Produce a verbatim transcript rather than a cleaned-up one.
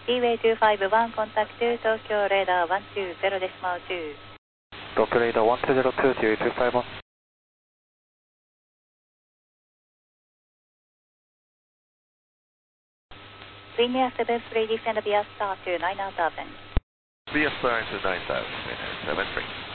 T-Way にーごいち contact 東京レーダーいちにゼロデシマルに。 東京レーダーいちにゼロに、T-Way にーごいち。 Linear seven three descend via star to nine thousand. Via star to nine thousand, seven three.